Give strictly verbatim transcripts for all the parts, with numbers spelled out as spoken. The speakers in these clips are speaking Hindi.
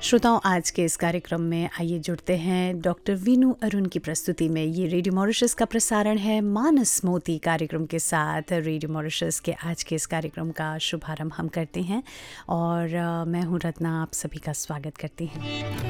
श्रोताओं, आज के इस कार्यक्रम में आइए जुड़ते हैं डॉक्टर वीनू अरुण की प्रस्तुति में। ये रेडियो मॉरिशस का प्रसारण है मानस मोती कार्यक्रम के साथ। रेडियो मॉरिशस के आज के इस कार्यक्रम का शुभारंभ हम करते हैं और आ, मैं हूँ रत्ना, आप सभी का स्वागत करती हैं।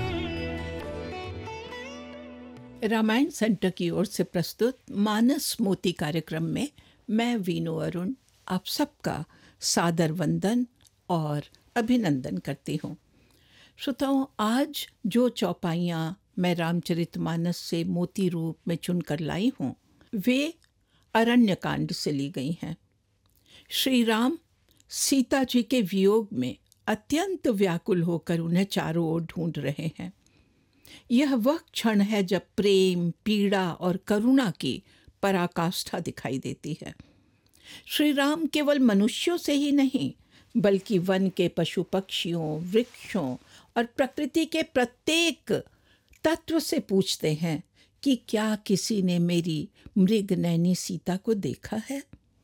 रामायण सेंटर की ओर से प्रस्तुत मानस मोती कार्यक्रम में मैं वीनू अरुण आप सबका सादर वंदन और अभिनंदन करती हूँ। श्रोताओं, आज जो चौपाइयाँ मैं रामचरितमानस से मोती रूप में चुनकर लाई हूँ वे अरण्यकांड से ली गई हैं। श्री राम सीता जी के वियोग में अत्यंत व्याकुल होकर उन्हें चारों ओर ढूंढ रहे हैं। यह वह क्षण है जब प्रेम, पीड़ा और करुणा की पराकाष्ठा दिखाई देती है। श्री राम केवल मनुष्यों से ही नहीं बल्कि वन के पशु पक्षियों, वृक्षों और प्रकृति के प्रत्येक तत्व से पूछते हैं कि क्या किसी ने मेरी मृगनयनी सीता को देखा है।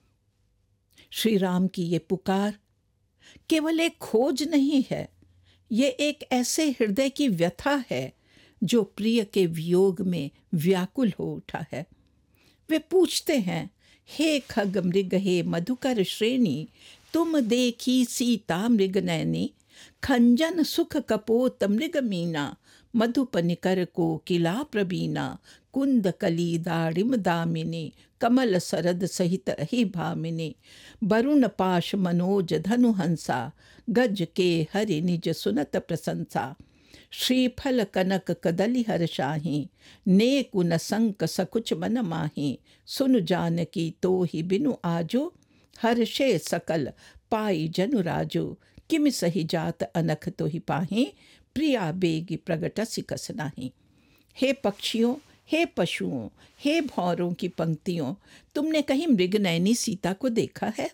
श्री राम की ये पुकार केवल एक खोज नहीं है, ये एक ऐसे हृदय की व्यथा है जो प्रिय के वियोग में व्याकुल हो उठा है। वे पूछते हैं, हे खग मृग हे मधुकर श्रेणी, तुम देखी सीता मृगनयनी, खंजन सुख कपोत मृगमीना, मधुपनिकर को किला प्रवीणा, कुंद कली दाड़िम दामिनी, कमल सरद सहित ही भामिनी, वरुण पाश मनोज धनुहंसा, गज के हरि निज सुनत प्रशंसा, श्रीफल कनक कदली हर्षाही, ने कुन संक सकुच मन माही, सुन जानकी तो ही बिनु आजो, हर्षे सकल पाई जनु राजो, किम सही जात अनख तो ही पाही, प्रिया बेगी प्रगट सिकस नाही। हे पक्षियों, हे पशुओं, हे भौरों की पंक्तियों, तुमने कहीं मृगनयनी सीता को देखा है?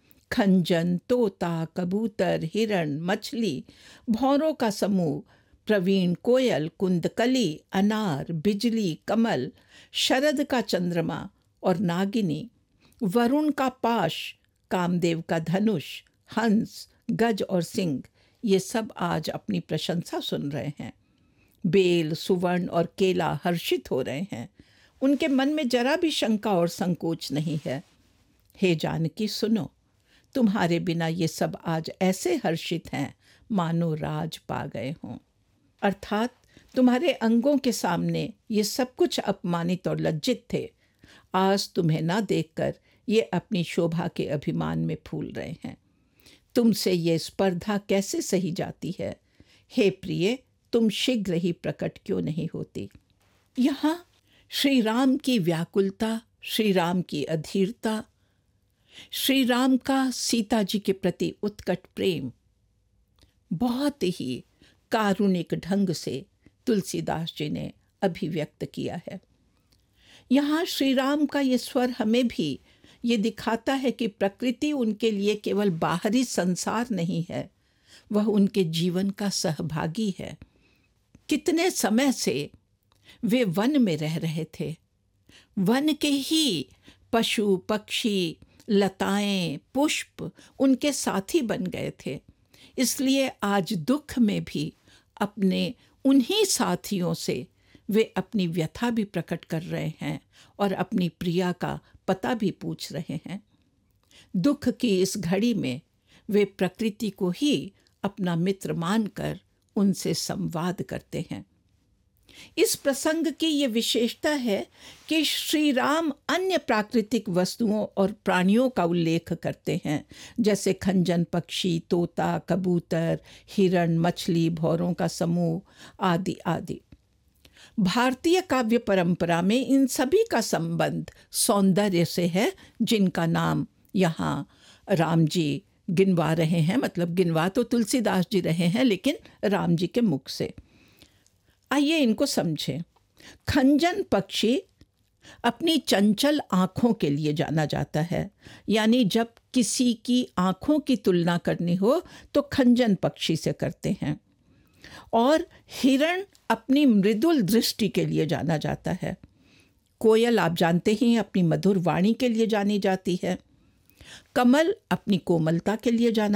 खंजन, तोता, कबूतर, हिरण, मछली, भौरों का समूह, प्रवीण कोयल, कुंदकली, अनार, बिजली, कमल, शरद का चंद्रमा और नागिनी, वरुण का पाश, कामदेव का धनुष, हंस, गज और सिंह, ये सब आज अपनी प्रशंसा सुन रहे हैं। बेल, सुवर्ण और केला हर्षित हो रहे हैं। उनके मन में जरा भी शंका और संकोच नहीं है। हे जानकी, सुनो, तुम्हारे बिना ये सब आज ऐसे हर्षित हैं मानो राज पा गए हों। अर्थात तुम्हारे अंगों के सामने ये सब कुछ अपमानित और लज्जित थे। आज तुम्हें ना देखकर ये अपनी शोभा के अभिमान में फूल रहे हैं। तुमसे ये स्पर्धा कैसे सही जाती है? हे प्रिय, तुम शीघ्र ही प्रकट क्यों नहीं होती? यहाँ श्री राम की व्याकुलता, श्री राम की अधीरता, श्री राम का सीता जी के प्रति उत्कट प्रेम बहुत ही कारुणिक ढंग से तुलसीदास जी ने अभिव्यक्त किया है। यहाँ श्री राम का ये स्वर हमें भी ये दिखाता है कि प्रकृति उनके लिए केवल बाहरी संसार नहीं है, वह उनके जीवन का सहभागी है। कितने समय से वे वन में रह रहे थे, वन के ही पशु पक्षी, लताएं, पुष्प उनके साथी बन गए थे। इसलिए आज दुख में भी अपने उन्हीं साथियों से वे अपनी व्यथा भी प्रकट कर रहे हैं और अपनी प्रिया का पता भी पूछ रहे हैं। दुख की इस घड़ी में वे प्रकृति को ही अपना मित्र मानकर उनसे संवाद करते हैं। इस प्रसंग की ये विशेषता है कि श्री राम अन्य प्राकृतिक वस्तुओं और प्राणियों का उल्लेख करते हैं, जैसे खंजन पक्षी, तोता, कबूतर, हिरण, मछली, भौरों का समूह आदि आदि। भारतीय काव्य परंपरा में इन सभी का संबंध सौंदर्य से है, जिनका नाम यहाँ राम जी गिनवा रहे हैं। मतलब गिनवा तो तुलसीदास जी रहे हैं, लेकिन राम जी के मुख से। आइए इनको समझें। खंजन पक्षी अपनी चंचल आँखों के लिए जाना जाता है, यानी जब किसी की आँखों की तुलना करनी हो तो खंजन पक्षी से करते हैं। और हिरण अपनी मृदुल दृष्टि के लिए जाना जाता है। कोयल आप जानते ही अपनी मधुर वाणी के लिए जानी जाती है। कमल अपनी कोमलता के लिए जाना